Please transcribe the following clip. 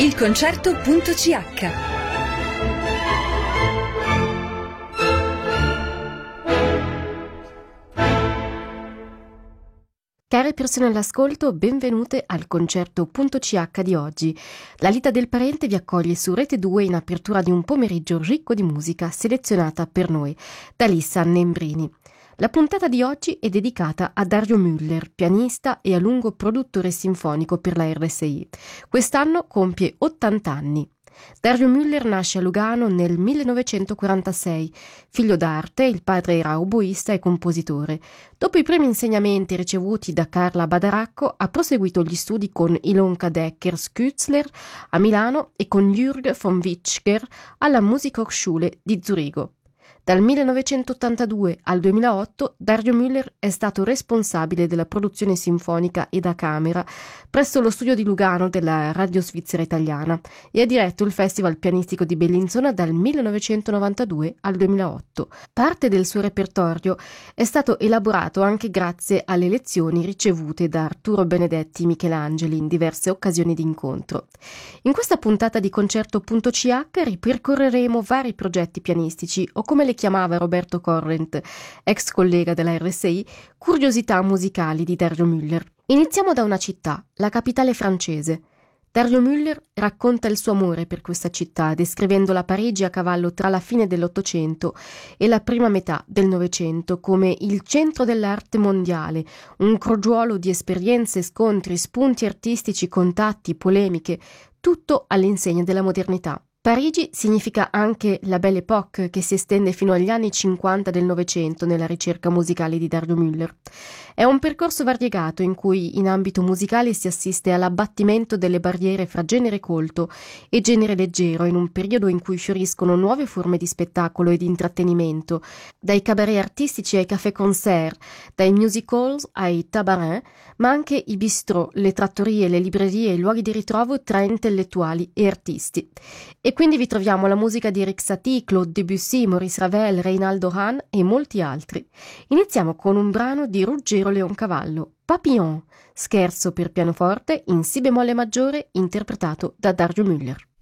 ilconcerto.ch. Care persone all'ascolto, benvenute al concerto.ch di oggi. La Lita del Parente vi accoglie su Rete 2 in apertura di un pomeriggio ricco di musica selezionata per noi da Lissa Nembrini. La puntata di oggi è dedicata a Dario Müller, pianista e a lungo produttore sinfonico per la RSI. Quest'anno compie 80 anni. Dario Müller nasce a Lugano nel 1946. Figlio d'arte, il padre era oboista e compositore. Dopo i primi insegnamenti ricevuti da Carla Badaracco, ha proseguito gli studi con Ilonka Decker-Skützler a Milano e con Jürg von Witschger alla Musikhochschule di Zurigo. Dal 1982 al 2008 Dario Müller è stato responsabile della produzione sinfonica e da camera presso lo studio di Lugano della Radio Svizzera Italiana e ha diretto il Festival Pianistico di Bellinzona dal 1992 al 2008. Parte del suo repertorio è stato elaborato anche grazie alle lezioni ricevute da Arturo Benedetti Michelangeli in diverse occasioni di incontro. In questa puntata di Concerto.ch ripercorreremo vari progetti pianistici o, come le chiamava Roberto Corrent, ex collega della RSI, curiosità musicali di Dario Müller. Iniziamo da una città, la capitale francese. Dario Müller racconta il suo amore per questa città, descrivendola Parigi a cavallo tra la fine dell'Ottocento e la prima metà del Novecento come il centro dell'arte mondiale, un crogiuolo di esperienze, scontri, spunti artistici, contatti, polemiche, tutto all'insegna della modernità. Parigi significa anche la Belle Époque, che si estende fino agli anni 50 del Novecento nella ricerca musicale di Dario Müller. È un percorso variegato in cui in ambito musicale si assiste all'abbattimento delle barriere fra genere colto e genere leggero in un periodo in cui fioriscono nuove forme di spettacolo e di intrattenimento, dai cabaret artistici ai café-concert, dai music halls ai tabarin, ma anche i bistrò, le trattorie, le librerie e i luoghi di ritrovo tra intellettuali e artisti. E quindi vi troviamo la musica di Erik Satie, Claude Debussy, Maurice Ravel, Reynaldo Hahn e molti altri. Iniziamo con un brano di Ruggero Leoncavallo, Papillon, scherzo per pianoforte in si bemolle maggiore interpretato da Dario Müller.